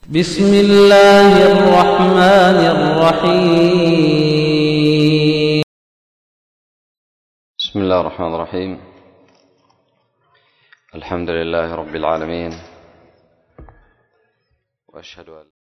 بسم الله الرحمن الرحيم. بسم الله الرحمن الرحيم. الحمد لله رب العالمين، وأشهد أن